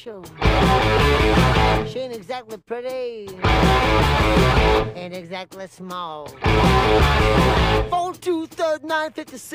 special. She ain't exactly pretty. Ain't exactly small. 4 2 3 9 56.